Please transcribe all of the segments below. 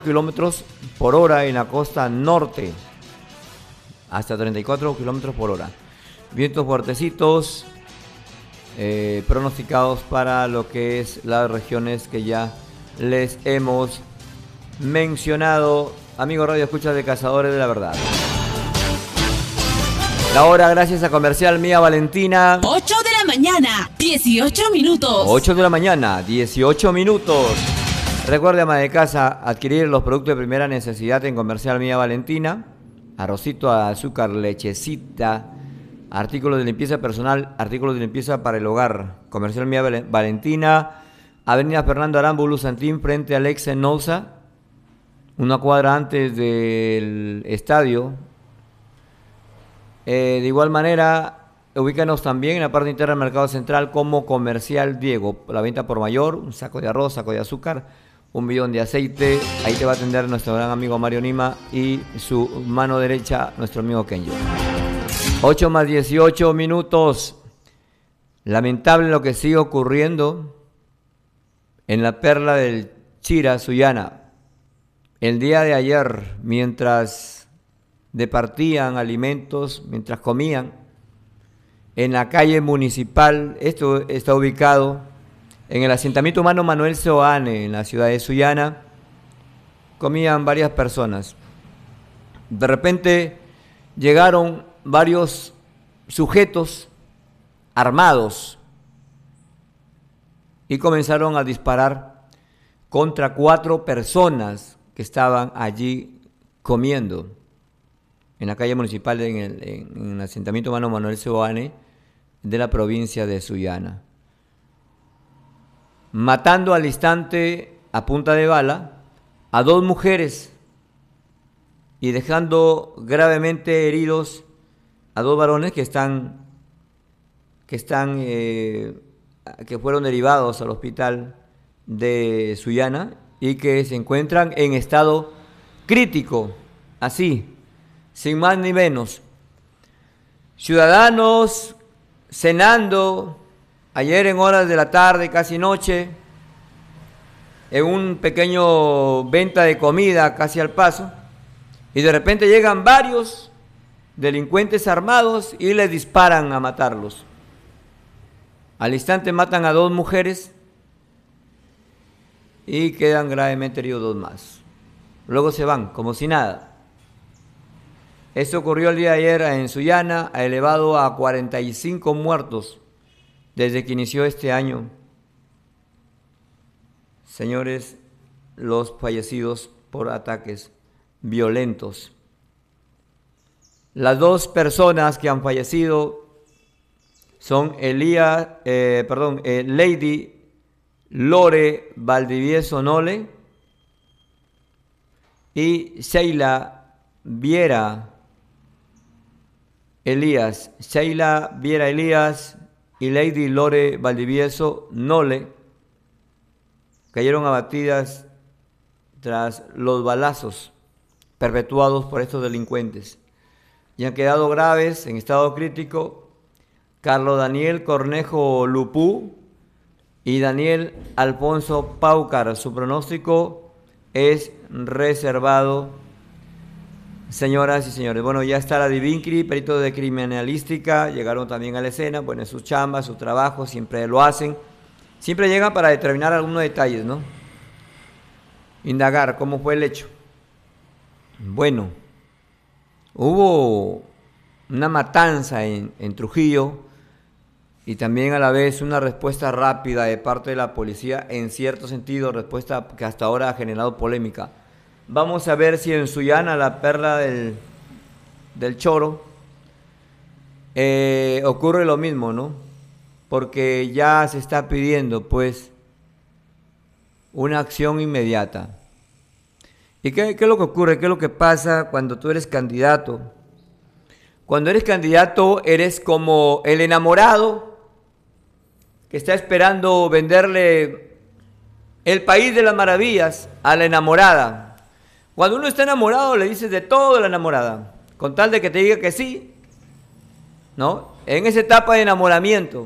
kilómetros por hora en la costa norte, hasta 34 kilómetros por hora. Vientos fuertecitos pronosticados para lo que es las regiones que ya les hemos mencionado. Amigos Radio Escucha de Cazadores de la Verdad. La hora gracias a Comercial Mía Valentina. 8 de la mañana, 18 minutos. 8 de la mañana, 18 minutos. Recuerde, ama de casa, adquirir los productos de primera necesidad en Comercial Mía Valentina. Arrocito, azúcar, lechecita, artículos de limpieza personal, artículos de limpieza para el hogar. Comercial Mía Valentina, Avenida Fernando Arámbulo Santín, frente al ex Enosa, una cuadra antes del estadio. De igual manera, ubícanos también en la parte interna del Mercado Central como Comercial Diego. La venta por mayor, un saco de arroz, saco de azúcar, 1 bidón de aceite. Ahí te va a atender nuestro gran amigo Mario Nima y su mano derecha, nuestro amigo Kenyo. 8 más 18 minutos. Lamentable lo que sigue ocurriendo en la perla del Chira, Sullana. El día de ayer, mientras departían alimentos, mientras comían, en la calle municipal, esto está ubicado en el asentamiento humano Manuel Seoane, en la ciudad de Sullana, comían varias personas. De repente llegaron varios sujetos armados y comenzaron a disparar contra 4 personas que estaban allí comiendo en la calle municipal, en el asentamiento humano Manuel Seoane de la provincia de Sullana, matando al instante a punta de bala a 2 mujeres y dejando gravemente heridos a 2 varones que fueron derivados al hospital de Sullana y que se encuentran en estado crítico, así, sin más ni menos. Ciudadanos cenando ayer en horas de la tarde, casi noche, en un pequeño venta de comida casi al paso, y de repente llegan varios delincuentes armados y les disparan a matarlos. Al instante matan a 2 mujeres y quedan gravemente heridos 2 más. Luego se van como si nada. Esto ocurrió el día de ayer en Sullana, ha elevado a 45 muertos desde que inició este año. Señores, los fallecidos por ataques violentos. Las 2 personas que han fallecido son Lady Lore Valdivieso Nole y Sheila Viera Elías. Sheila Viera Elías y Lady Lore Valdivieso Nole cayeron abatidas tras los balazos perpetuados por estos delincuentes y han quedado graves en estado crítico Carlos Daniel Cornejo Lupú y Daniel Alfonso Paucar. Su pronóstico es reservado. Señoras y señores, bueno, ya está la Divincri, peritos de criminalística, llegaron también a la escena, bueno, es su chamba, su trabajo, siempre lo hacen, siempre llegan para determinar algunos detalles, ¿no? Indagar cómo fue el hecho. Bueno, hubo una matanza en Trujillo y también a la vez una respuesta rápida de parte de la policía, en cierto sentido, respuesta que hasta ahora ha generado polémica. Vamos a ver si en Sullana, la perla del Choro, ocurre lo mismo, ¿no? Porque ya se está pidiendo, pues, una acción inmediata. ¿Y qué es lo que ocurre? ¿Qué es lo que pasa cuando tú eres candidato? Cuando eres candidato, eres como el enamorado que está esperando venderle el país de las maravillas a la enamorada. Cuando uno está enamorado, le dices de todo a la enamorada, con tal de que te diga que sí, ¿no? En esa etapa de enamoramiento,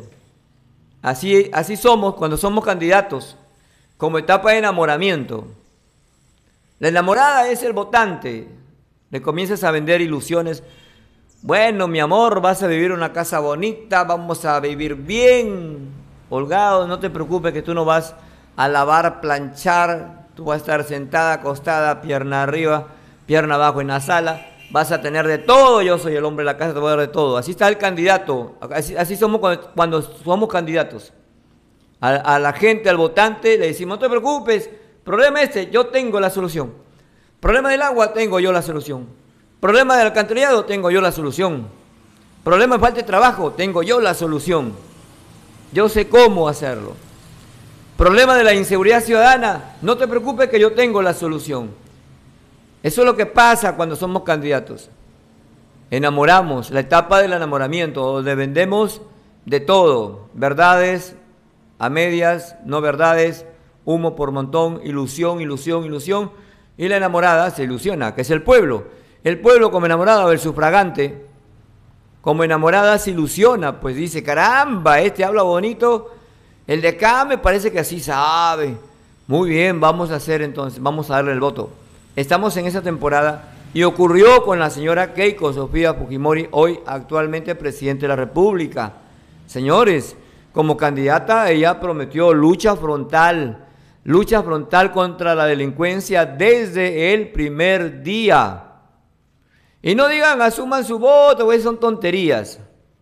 así somos cuando somos candidatos, como etapa de enamoramiento. La enamorada es el votante. Le comienzas a vender ilusiones. Bueno, mi amor, vas a vivir en una casa bonita, vamos a vivir bien, holgado, no te preocupes que tú no vas a lavar, planchar, tú vas a estar sentada, acostada, pierna arriba, pierna abajo en la sala, vas a tener de todo, yo soy el hombre de la casa, te voy a dar de todo. Así está el candidato, así somos cuando somos candidatos. A la gente, al votante, le decimos, no te preocupes, problema yo tengo la solución. Problema del agua, tengo yo la solución. Problema del alcantarillado, tengo yo la solución. Problema de falta de trabajo, tengo yo la solución. Yo sé cómo hacerlo. Problema de la inseguridad ciudadana, no te preocupes que yo tengo la solución. Eso es lo que pasa cuando somos candidatos. Enamoramos, la etapa del enamoramiento, donde vendemos de todo, verdades a medias, no verdades, humo por montón, ilusión, ilusión, ilusión, y la enamorada se ilusiona, que es el pueblo. El pueblo como enamorado, el sufragante, como enamorada se ilusiona, pues dice, caramba, este habla bonito, el de acá me parece que así sabe. Muy bien, vamos a hacer entonces, vamos a darle el voto. Estamos en esa temporada y ocurrió con la señora Keiko Sofía Fujimori, hoy actualmente presidente de la República. Señores, como candidata ella prometió lucha frontal contra la delincuencia desde el primer día. Y no digan, asuman su voto, güey, son tonterías.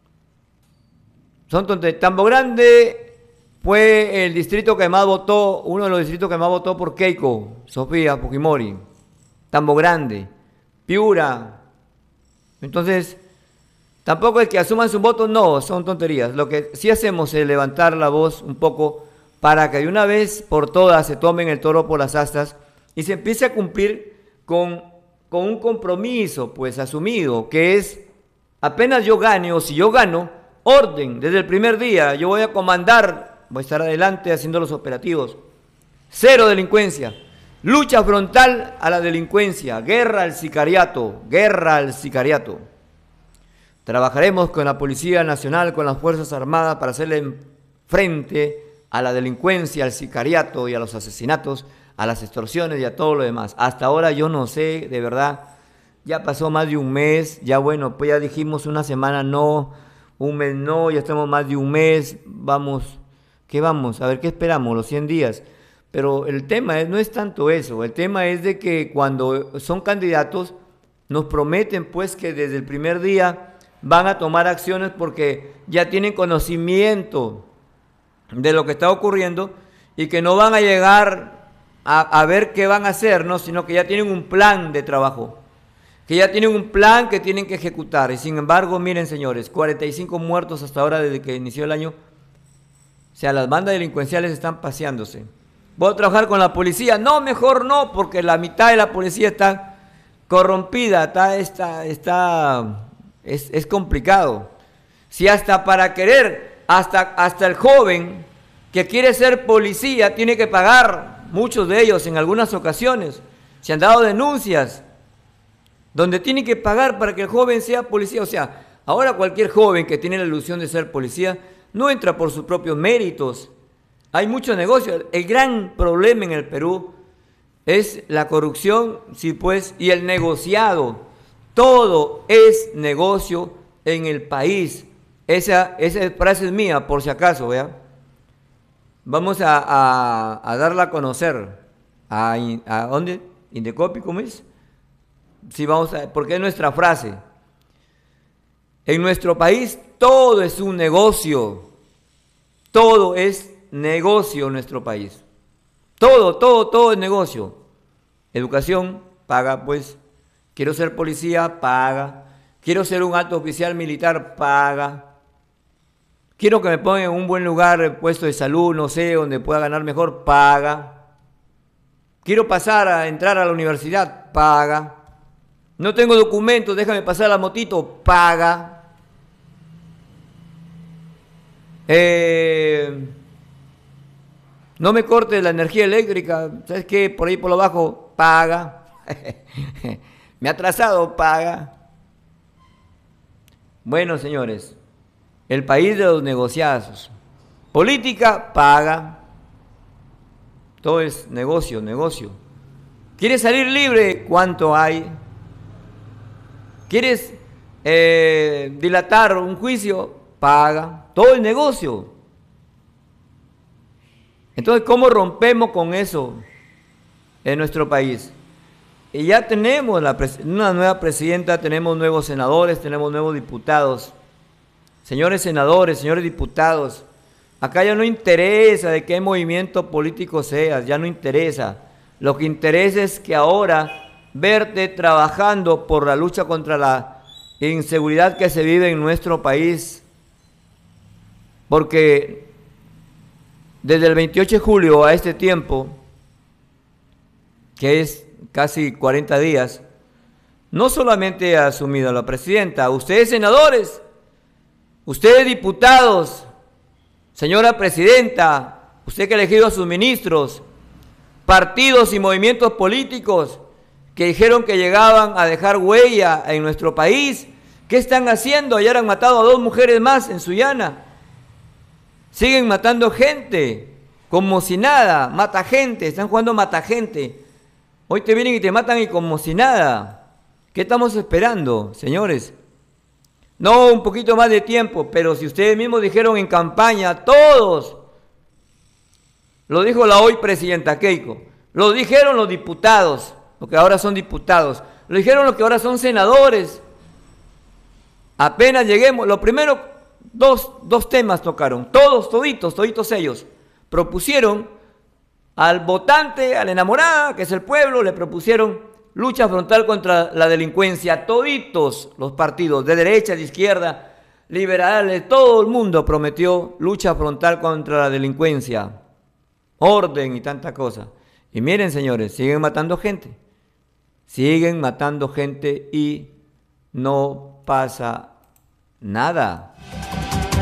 Son tonterías. Tambo Grande fue el distrito que más votó, uno de los distritos que más votó por Keiko Sofía Fujimori. Tambo Grande, Piura. Entonces, tampoco es que asuman su voto, no, son tonterías. Lo que sí hacemos es levantar la voz un poco para que de una vez por todas se tomen el toro por las astas y se empiece a cumplir con un compromiso pues asumido, que es apenas yo gane o si yo gano, orden, desde el primer día, yo voy a comandar, voy a estar adelante haciendo los operativos, cero delincuencia, lucha frontal a la delincuencia, guerra al sicariato, trabajaremos con la Policía Nacional, con las Fuerzas Armadas para hacerle frente a la delincuencia, al sicariato y a los asesinatos, a las extorsiones y a todo lo demás. Hasta ahora yo no sé, de verdad, ya pasó más de un mes, ya bueno, pues ya dijimos una semana no, un mes no, ya estamos más de un mes, vamos, ¿qué vamos? A ver, ¿qué esperamos? Los 100 días. Pero el tema no es tanto eso, el tema es de que cuando son candidatos nos prometen pues que desde el primer día van a tomar acciones porque ya tienen conocimiento de lo que está ocurriendo y que no van a llegar a ver qué van a hacer, ¿no? Sino que ya tienen un plan de trabajo, que ya tienen un plan que tienen que ejecutar. Y sin embargo, miren señores, 45 muertos hasta ahora desde que inició el año. O sea, las bandas delincuenciales están paseándose. ¿Voy a trabajar con la policía? No, mejor no, porque la mitad de la policía está corrompida, es complicado. Si hasta para querer, hasta el joven que quiere ser policía tiene que pagar, muchos de ellos en algunas ocasiones, se han dado denuncias donde tiene que pagar para que el joven sea policía. O sea, ahora cualquier joven que tiene la ilusión de ser policía no entra por sus propios méritos. Hay mucho negocio. El gran problema en el Perú es la corrupción, sí pues, y el negociado. Todo es negocio en el país. Esa frase es mía, por si acaso, ¿vea? Vamos a darla a conocer. ¿A dónde? ¿Indecopi? ¿Cómo es? Sí, porque es nuestra frase. En nuestro país todo es un negocio. Todo es negocio en nuestro país. Todo es negocio. Educación, paga pues. Quiero ser policía, paga. Quiero ser un alto oficial militar, paga. Quiero que me pongan en un buen lugar, puesto de salud, no sé, donde pueda ganar mejor, paga. Quiero entrar a la universidad, paga. No tengo documentos, déjame pasar la motito, paga. No me cortes la energía eléctrica, ¿sabes qué? Por ahí por lo bajo, paga. Me ha atrasado, paga. Bueno, señores, el país de los negociados. Política, paga. Todo es negocio. ¿Quieres salir libre? ¿Cuánto hay? ¿Quieres dilatar un juicio? Paga. Todo el negocio. Entonces, ¿cómo rompemos con eso en nuestro país? Y ya tenemos una nueva presidenta, tenemos nuevos senadores, tenemos nuevos diputados. Señores senadores, señores diputados, acá ya no interesa de qué movimiento político seas, ya no interesa. Lo que interesa es que ahora verte trabajando por la lucha contra la inseguridad que se vive en nuestro país. Porque desde el 28 de julio a este tiempo, que es casi 40 días, no solamente ha asumido la presidenta, ustedes senadores, ustedes diputados, señora presidenta, usted que ha elegido a sus ministros, partidos y movimientos políticos que dijeron que llegaban a dejar huella en nuestro país, ¿qué están haciendo? Ayer han matado a 2 mujeres más en Sullana. Siguen matando gente, como si nada, mata gente, están jugando mata gente. Hoy te vienen y te matan y como si nada. ¿Qué estamos esperando, señores? No, un poquito más de tiempo, pero si ustedes mismos dijeron en campaña, todos, lo dijo la hoy presidenta Keiko, lo dijeron los diputados, los que ahora son diputados, lo dijeron los que ahora son senadores. Apenas lleguemos, lo primero, dos temas tocaron, toditos ellos propusieron al votante, a la enamorada, que es el pueblo, le propusieron lucha frontal contra la delincuencia. Toditos los partidos, de derecha, de izquierda, liberales, todo el mundo prometió lucha frontal contra la delincuencia, orden y tanta cosa. Y miren, señores, siguen matando gente y no pasa nada.